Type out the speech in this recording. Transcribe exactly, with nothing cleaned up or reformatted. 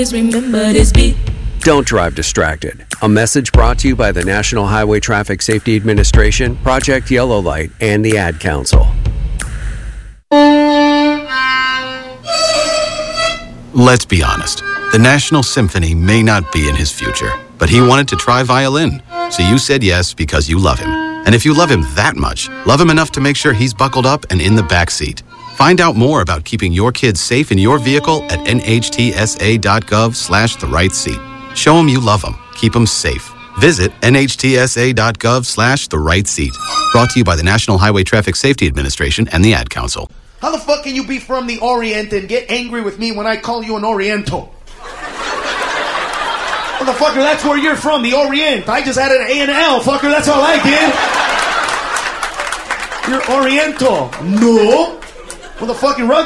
remember this beat. Don't drive distracted. A message brought to you by the National Highway Traffic Safety Administration, Project Yellow Light, and the Ad Council. Let's be honest. The National Symphony may not be in his future, but he wanted to try violin. So you said yes because you love him. And if you love him that much, love him enough to make sure he's buckled up and in the back seat. Find out more about keeping your kids safe in your vehicle at nhtsa.gov slash the right seat. Show them you love them. Keep them safe. Visit nhtsa.gov slash the right seat. Brought to you by the National Highway Traffic Safety Administration and the Ad Council. How the fuck can you be from the Orient and get angry with me when I call you an Oriental? Motherfucker, that's where you're from, the Orient. I just added an A and an L, fucker. That's all I did. You're Oriental. No. Motherfucking rug.